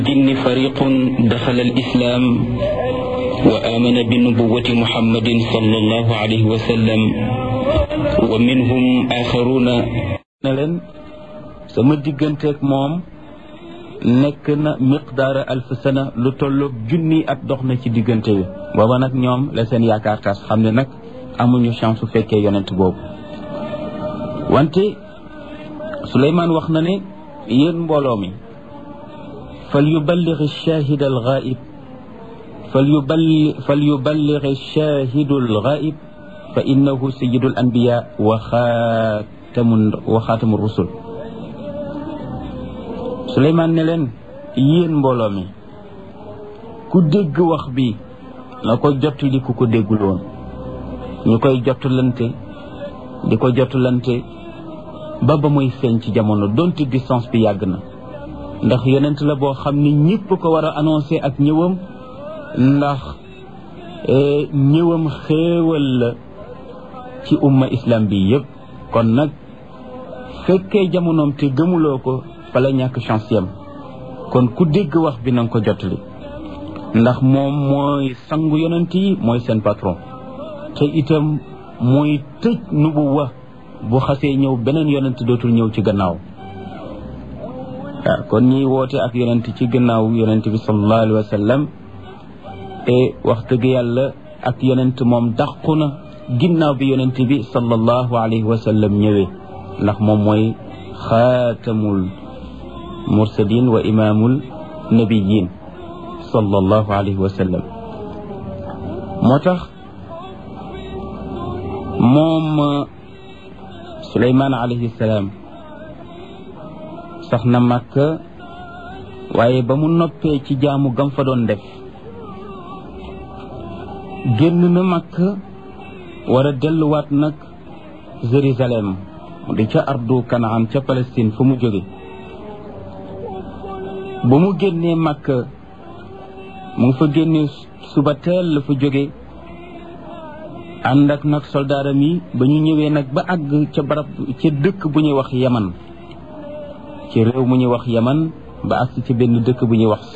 الجن فريق دخل الإسلام وآمن بنبوة محمد صلى الله عليه وسلم ومنهم آخرون نلن sama digganteeg moom nekk na miqdaara alf sana lu tolloog junni at dox na ci diggante bi booba nag ñoom la seen yaakaar tas xam ne nag amuñu chance su fekkee yonent boobu wante Suleymaan wax na ne yéen mbooloo mi fal yuballigh ash-shahid al-ghaib fal yuballigh ash-shahid al-ghaib fa innahu sayyidul anbiya wa xaatamu rusul Suleymaan ne leen yéen mbooloo mi ku dégg wax bi na ko jottali ku ko déggul woon ñu koy jottalante di ko jottalante ba muy feeñ ci jamono donte distance bi yàgg na ndax yonent la boo xam ni ñëpp ko war a annoncé ak ñëwam ndax ñëwam xéewal la ci umma islam bi yëpp kon nag fekkee jamonoom te gëmuloo ko fa la ñàkk chance yam kon ku dégg wax bi na nga ko jottali ndax moom mooy sangu yonent yi mooy seen patron te itam mooy tëj nubuwa bu xasee ñëw beneen yonent dootul ñëw ci gannaaw waaw kon ñiy woote ak yonent ci gannaaw yonent bi sallallahu alayhi wa sallam te wax dëgg yàlla ak yonent moom dàqu na ginnaaw bi yonent bi sallallahu alayhi wa sallam ñëwee ndax moom mooy xaatamul mursalin wa imaamul nabiyin sallallahu alayhi wa sallam moo tax moom Suleymaan alayhi salaam sax na Makka waaye ba mu noppee ci jaamu gam fa doon def génn na Makka war a delluwaat nag Jérusalem di ca ardu Kanaan ca Palestine fu mu jóge ba mu génnee Makka mu ngi fa génnee suba teel la fa jóge ànd ak nag soldaaram yi ba ñu ñëwee nag ba àgg ca barab ca dëkk bu ñuy wax Yaman ci réew mu ñuy wax Yaman ba àgg ci benn dëkk bu ñuy wax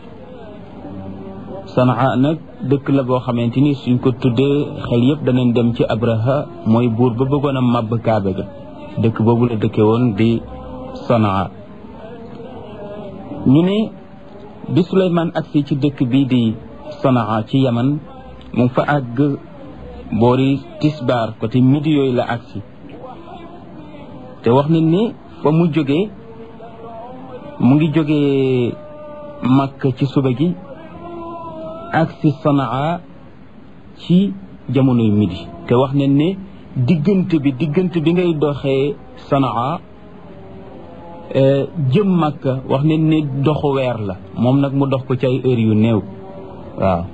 Sanaa nag dëkk la boo xamante ni suñ ko tuddee xel yëpp danañ dem ci Abraha mooy buur ba bëggoon a màbb Kaabe ga dëkk boobu la dëkke woon di Sanaa ñu ne bi Suleymaan agsi ci dëkk bii di Sanaa ci Yaman mu ngi fa àgg boori tisbaar côté midi yooyu la agsi te wax nañ ni fa mu jógee mu ngi jógee Makka ci suba gi agsi Sanaa ci jamonoy midi te wax nañ ne diggante bi ngay doxee Sanaa jëm Makka wax nañ ne doxu weer la moom nag mu dox ko ci ay heures yu néew waaw